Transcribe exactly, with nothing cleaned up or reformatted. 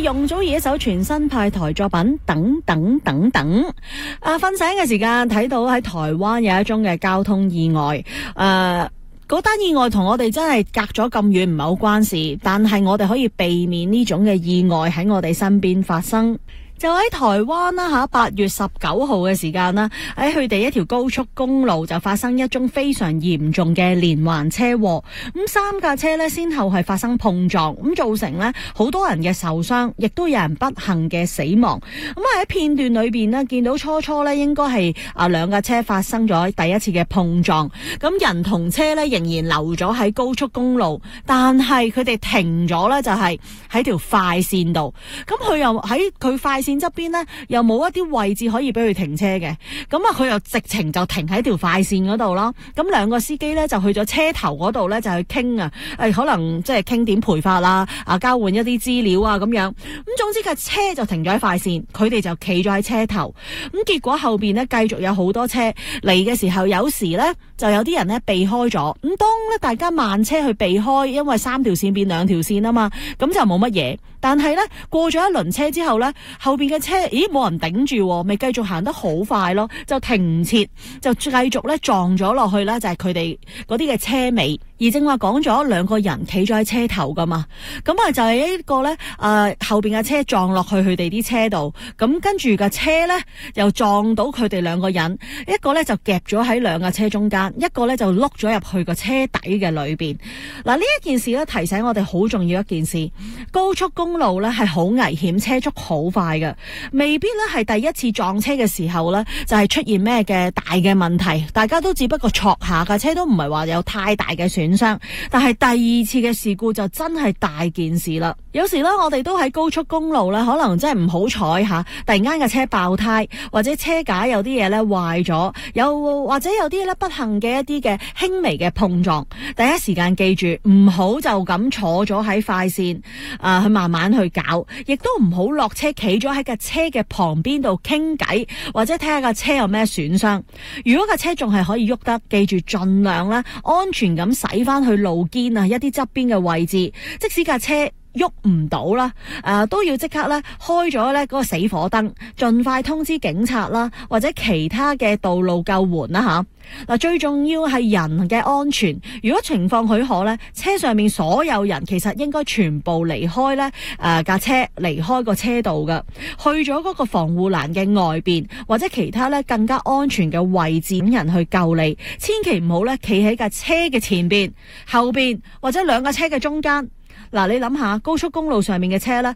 容祖兒一首全新派台作品《等等等等》。啊，瞓醒嘅時間睇到喺台灣有一宗嘅交通意外，誒、呃。嗰單意外同我哋真係隔咗咁遠，唔係好關事，但係我哋可以避免呢種嘅意外喺我哋身邊發生。就喺台灣啦吓，八月十九號嘅時間啦，喺佢哋一條高速公路就發生一宗非常嚴重嘅連環車禍。咁三架車呢先後係發生碰撞，咁造成呢好多人嘅受傷，亦都有人不幸嘅死亡。咁喺片段裏邊呢，見到初初呢應該係啊兩架車發生咗第一次嘅碰撞，咁人同車呢仍然留咗喺高速公路，但係佢哋停咗呢，就係喺條快線度。咁佢又喺佢快線線側邊呢，又冇一啲位置可以俾佢停車嘅，咁啊佢又直情就停喺條快線嗰度啦。咁兩個司機呢，就去咗車頭嗰度呢，就去傾啊，誒可能即係傾點賠法啦，啊交換一啲資料啊咁樣。咁總之架車就停咗喺快線，佢哋就企咗喺車頭。咁結果後邊呢，繼續有好多車嚟嘅時候，有時呢，就有啲人呢避開咗。咁當呢大家慢車去避開，因為三條線變兩條線啊嘛，咁就冇乜嘢。但係呢，過咗一輪車之後呢，後邊嘅車咦冇人頂住，咪繼續行得好快咯，就停唔切，就繼續咧撞咗落去呢，就係佢哋嗰啲嘅車尾。而正話講咗兩個人企咗喺車頭噶嘛，咁啊就係一個呢，誒、呃、後邊嘅車撞落去佢哋啲車度，咁跟住架車呢，又撞到佢哋兩個人，一個呢就夾咗喺兩架車中間，一個呢就碌咗入去個車底嘅裏邊。嗱，呢一件事呢，提醒我哋好重要一件事，高速公路呢係好危險，車速好快嘅，未必呢係第一次撞車嘅時候呢，就係出現咩嘅大嘅問題，大家都只不過挫下架車，都唔係話有太大嘅損傷，但係第二次嘅事故就真係大件事啦。有時咧，我哋都喺高速公路咧，可能真係唔好彩吓，突然間嘅車爆胎，或者車架有啲嘢咧壞咗，又或者有啲咧不幸嘅一啲嘅輕微嘅碰撞。第一時間記住，唔好就咁坐咗喺快線啊，去慢慢去搞，亦都唔好落車企咗喺架車嘅旁邊度傾偈，或者睇下架車有咩損傷。如果架車仲係可以喐得，記住盡量咧安全咁駛翻去路肩啊，一啲側邊嘅位置，即使架車喐唔到啦，誒、呃、都要即刻咧開咗咧嗰個死火燈，盡快通知警察啦，或者其他嘅道路救援啦吓。嗱，最重要係人嘅安全。如果情況許可咧，車上面所有人其實應該全部離開咧誒架車，離開個車道嘅，去咗嗰個防護欄嘅外邊，或者其他咧更加安全嘅位置，等人去救你。千祈唔好咧企喺架車嘅前邊、後邊或者兩架車嘅中間。嗱，你諗下高速公路上面嘅車咧，